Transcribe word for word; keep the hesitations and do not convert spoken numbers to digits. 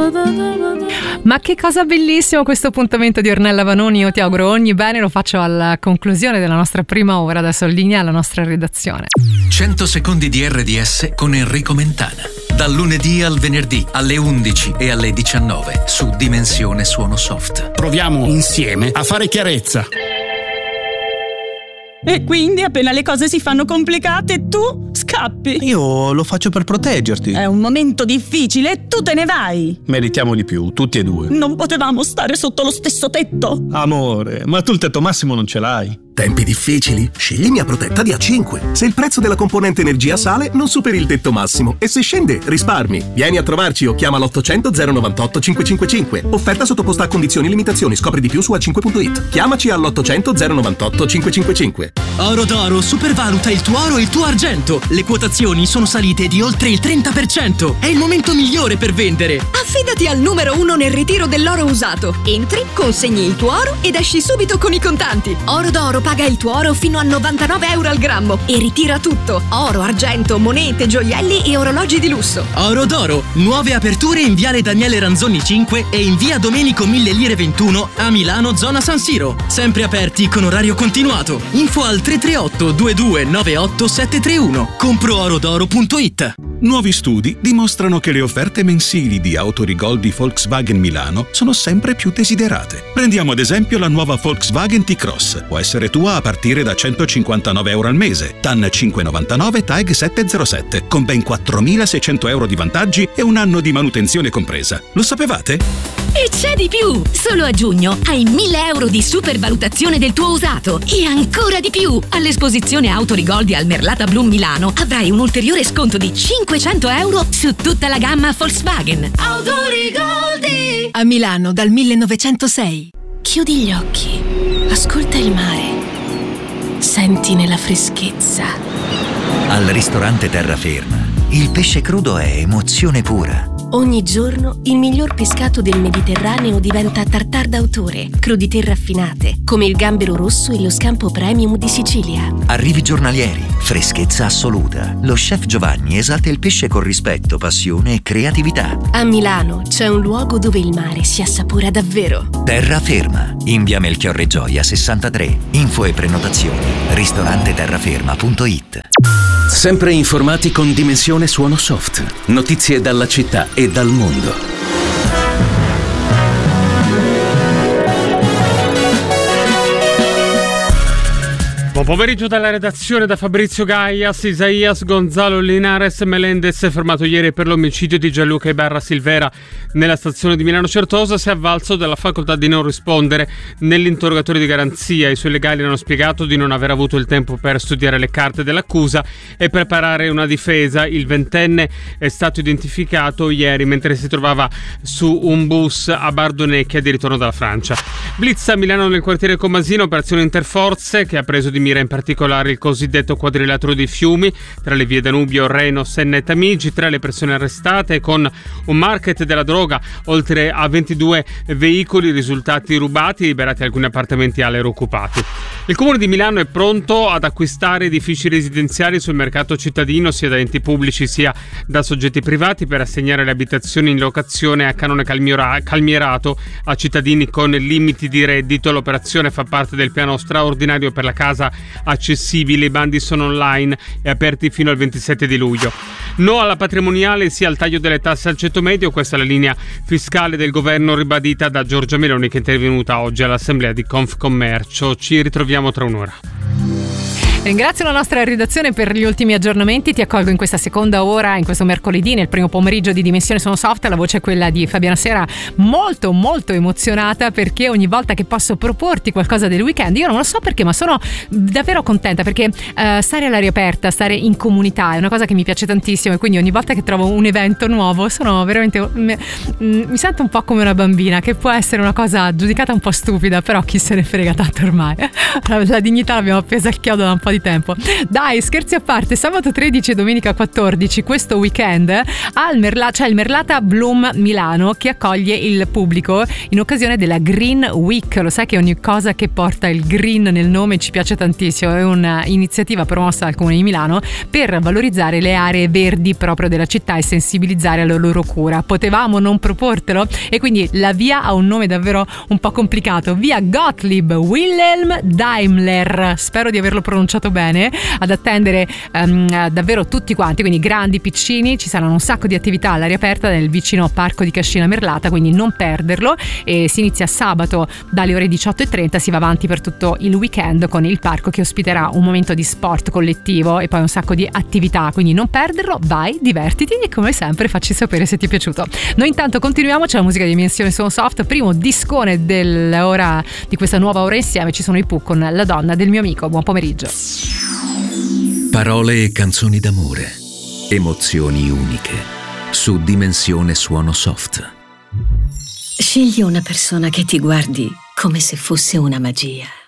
Ma che cosa bellissimo questo appuntamento di Ornella Vanoni. Io ti auguro ogni bene, lo faccio alla conclusione della nostra prima ora, adesso linea alla nostra redazione. cento secondi di R D S con Enrico Mentana. Dal lunedì al venerdì alle undici e alle diciannove su Dimensione Suono Soft. Proviamo insieme a fare chiarezza. E quindi appena le cose si fanno complicate tu scappi. Io lo faccio per proteggerti. È un momento difficile e tu te ne vai. Meritiamo di più, tutti e due. Non potevamo stare sotto lo stesso tetto. Amore, ma tu il tetto massimo non ce l'hai. Tempi difficili? Scegli Mia Protetta di A cinque. Se il prezzo della componente energia sale, non superi il tetto massimo. E se scende, risparmi. Vieni a trovarci o chiama l'ottocento zero novantotto cinquecentocinquantacinque. Offerta sottoposta a condizioni e limitazioni. Scopri di più su a cinque punto it. Chiamaci all'ottocento zero novantotto cinquecentocinquantacinque. Oro d'Oro supervaluta il tuo oro e il tuo argento. Le quotazioni sono salite di oltre il trenta per cento. È il momento migliore per vendere. Affidati al numero uno nel ritiro dell'oro usato. Entri, consegni il tuo oro ed esci subito con i contanti. Oro d'Oro paga il tuo oro fino a novantanove euro al grammo e ritira tutto: oro, argento, monete, gioielli e orologi di lusso. Oro d'Oro, nuove aperture in viale Daniele Ranzoni cinque e in via Domenico Mille Lire ventuno a Milano, zona San Siro. Sempre aperti con orario continuato. Info al tre tre otto due due nove otto sette tre uno. compro oro d'oro punto it. Nuovi studi dimostrano che le offerte mensili di Autorigol di Volkswagen Milano sono sempre più desiderate. Prendiamo ad esempio la nuova Volkswagen T-Cross. Può essere tua a partire da centocinquantanove euro al mese, T A N cinque virgola novantanove, T A G settecentosette, con ben quattromilaseicento euro di vantaggi e un anno di manutenzione compresa. Lo sapevate? E c'è di più! Solo a giugno hai mille euro di supervalutazione del tuo usato e ancora di più! All'esposizione Autorigoldi al Merlata Bloom Milano avrai un ulteriore sconto di cinquecento euro su tutta la gamma Volkswagen. Autorigoldi! A Milano dal millenovecentosei. Chiudi gli occhi, ascolta il mare, senti nella freschezza. Al ristorante Terraferma il pesce crudo è emozione pura. Ogni giorno il miglior pescato del Mediterraneo diventa tartar d'autore, crudité raffinate, come il gambero rosso e lo scampo premium di Sicilia. Arrivi giornalieri, freschezza assoluta. Lo chef Giovanni esalta il pesce con rispetto, passione e creatività. A Milano c'è un luogo dove il mare si assapora davvero. Terraferma, in via Melchiorre Gioia sessantatré. Info e prenotazioni ristorante terraferma punto it. Sempre informati con Dimensione Suono Soft. Notizie dalla città e dal mondo. Buon pomeriggio dalla redazione da Fabrizio Gaias. Isaias Gonzalo Linares Melendez, fermato ieri per l'omicidio di Gianluca Ibarra Silvera nella stazione di Milano Certosa, si è avvalso della facoltà di non rispondere nell'interrogatorio di garanzia. I suoi legali hanno spiegato di non aver avuto il tempo per studiare le carte dell'accusa e preparare una difesa. Il ventenne è stato identificato ieri mentre si trovava su un bus a Bardonecchia di ritorno dalla Francia. Blitz a Milano nel quartiere Comasino, operazione interforze che ha preso di mira in particolare il cosiddetto quadrilatero dei fiumi tra le vie Danubio, Reno, Senna e Tamigi. Tra le persone arrestate con un market della droga, oltre a ventidue veicoli risultati rubati, liberati alcuni appartamenti all'aero occupati. Il Comune di Milano è pronto ad acquistare edifici residenziali sul mercato cittadino sia da enti pubblici sia da soggetti privati per assegnare le abitazioni in locazione a canone calmierato a cittadini con limiti di reddito. L'operazione fa parte del piano straordinario per la casa accessibile. I bandi sono online e aperti fino al ventisette di luglio. No alla patrimoniale, sì al taglio delle tasse al ceto medio. Questa è la linea fiscale del governo ribadita da Giorgia Meloni, che è intervenuta oggi all'assemblea di Confcommercio. Ci ritroviamo tra un'ora. Ringrazio la nostra redazione per gli ultimi aggiornamenti. Ti accolgo in questa seconda ora, in questo mercoledì, nel primo pomeriggio di Dimensione Sono Soft. La voce è quella di Fabiana Sera, molto molto emozionata perché ogni volta che posso proporti qualcosa del weekend, io non lo so perché, ma sono davvero contenta perché uh, stare all'aria aperta, stare in comunità è una cosa che mi piace tantissimo, e quindi ogni volta che trovo un evento nuovo sono veramente mi, mi sento un po' come una bambina, che può essere una cosa giudicata un po' stupida, però chi se ne frega tanto ormai. La, la dignità l'abbiamo appesa al chiodo da un po' di tempo. Dai, scherzi a parte, sabato tredici e domenica quattordici, questo weekend, al Merla- c'è il Merlata Bloom Milano che accoglie il pubblico in occasione della Green Week. Lo sai che ogni cosa che porta il green nel nome ci piace tantissimo, è un'iniziativa promossa dal Comune di Milano per valorizzare le aree verdi proprio della città e sensibilizzare alla loro cura. Potevamo non proportelo? E quindi la via ha un nome davvero un po' complicato, via Gottlieb Wilhelm Daimler, spero di averlo pronunciato bene, ad attendere um, davvero tutti quanti, quindi grandi, piccini. Ci saranno un sacco di attività all'aria aperta nel vicino parco di Cascina Merlata, quindi non perderlo. E si inizia sabato dalle ore diciotto e trenta, si va avanti per tutto il weekend con il parco che ospiterà un momento di sport collettivo e poi un sacco di attività, quindi non perderlo, vai, divertiti e come sempre facci sapere se ti è piaciuto. Noi intanto continuiamo, c'è la musica di Dimensione Sono Soft, primo discone dell'ora di questa nuova ora insieme, ci sono i Pooh con La donna del mio amico. Buon pomeriggio. Parole e canzoni d'amore, emozioni uniche, su Dimensione Suono Soft. Scegli una persona che ti guardi come se fosse una magia.